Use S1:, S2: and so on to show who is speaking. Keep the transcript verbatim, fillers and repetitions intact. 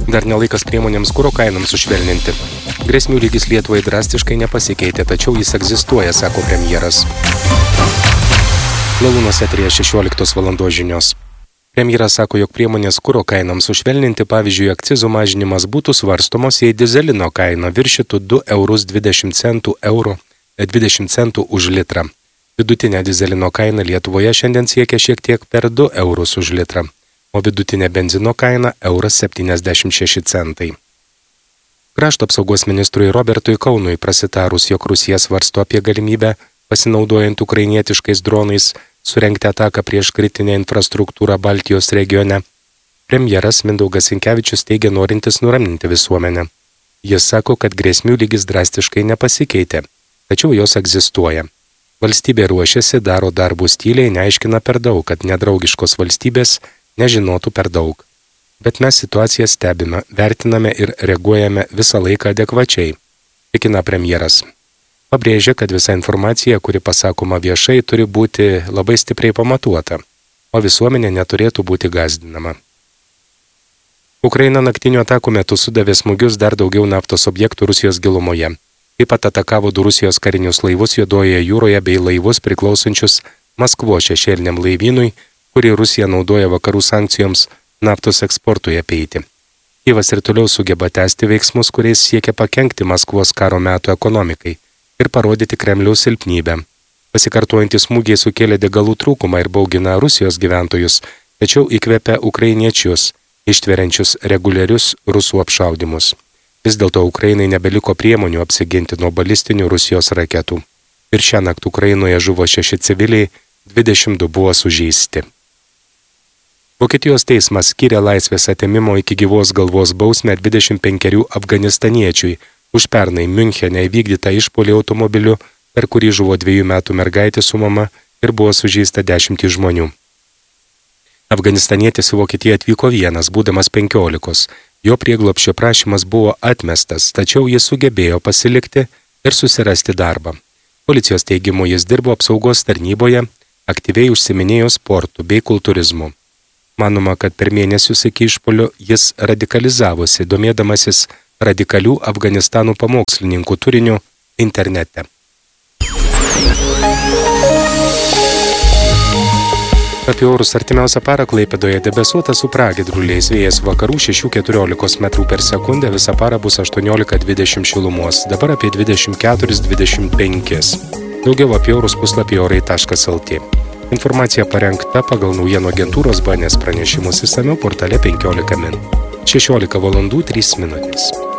S1: Dar nelaikas priemonėms kuro kainams sušvelninti. Grėsmių lygis Lietuvai drastiškai nepasikeitė, tačiau jis egzistuoja, sako premjeras. Lalūnos eteryje šešioliktos valandos žinios. Premjeras sako, jog priemonės kuro kainams sušvelninti, pavyzdžiui, akcizų mažinimas būtų svarstomos, jei dizelino kaina viršytų du eurus dvidešimt centų euro, dvidešimt centų už litrą. Vidutinė dizelino kaina Lietuvoje šiandien siekia šiek tiek per du eurus už litrą, o vidutinė benzino kaina euras septyniasdešimt šeši centai. Krašto apsaugos ministrui Robertui Kaunui prasitarus, jog Rusija svarsto apie galimybę, pasinaudojant ukrainietiškais dronais, surengti ataką prieš kritinę infrastruktūrą Baltijos regione, premjeras Mindaugas Sinkevičius teigia norintis nuraminti visuomenę. Jis sako, kad grėsmių lygis drastiškai nepasikeitė, tačiau jos egzistuoja. Valstybė ruošiasi, daro darbus tyliai, neaiškina per daug, kad nedraugiškos valstybės nežinotų per daug. Bet mes situaciją stebime, vertiname ir reaguojame visą laiką adekvačiai, tikina premjeras. Pabrėžia, kad visa informacija, kuri pasakoma viešai, turi būti labai stipriai pamatuota, o visuomenė neturėtų būti gąsdinama. Ukraina naktinių atakų metu sudavė smūgius dar daugiau naftos objektų Rusijos gilumoje. Taip pat atakavo du Rusijos karinius laivus Juodojoje jūroje bei laivus priklausančius Maskvos šešėliniam laivynui, kurį Rusija naudoja vakarų sankcijoms naftos eksportui apeiti. Kijevas ir toliau sugeba tęsti veiksmus, kuriais siekia pakenkti Maskvos karo metų ekonomikai ir parodyti Kremliaus silpnybę. Pasikartojantys smūgiai sukėlė degalų trūkumą ir baugina Rusijos gyventojus, tačiau įkvepia ukrainiečius, ištveriančius reguliarius rusų apšaudimus. Vis dėlto Ukrainai nebeliko priemonių apsiginti nuo balistinių Rusijos raketų. Ir šią naktį Ukrainoje žuvo šeši civiliai, dvidešimt du buvo sužeisti. Vokietijos teismas skyrė laisvės atėmimo iki gyvos galvos bausmę dvidešimt penkerių afganistaniečiui už pernai Miunchene įvykdytą išpuolį automobiliu, per kurį žuvo dviejų metų mergaitė su mama ir buvo sužeista dešimtys žmonių. Afganistanietis į Vokietiją atvyko vienas, būdamas penkiolikos. Jo prieglobsčio prašymas buvo atmestas, tačiau jis sugebėjo pasilikti ir susirasti darbą. Policijos teigimu jis dirbo apsaugos tarnyboje, aktyviai užsiminėjo sportu bei kultūrizmu. Manoma, kad per mėnesius iki išpuolio jis radikalizavosi, domėdamasis radikalių Afganistanų pamokslininkų turiniu internete. Apie orus artimiausią parą Klaipėdoje debesuota su pragiedruliais, vėjas vakarų šešių keturiolikos metrų per sekundę, visą parą bus aštuoniolika dvidešimt šilumos, dabar apie dvidešimt keturi dvidešimt penki. Daugiau apie orus puslapyje orai taškas lt. Informacija parengta pagal naujienų agentūros B N S pranešimus, išsamiau portale penkiolika min. šešiolika valandų trys minutės.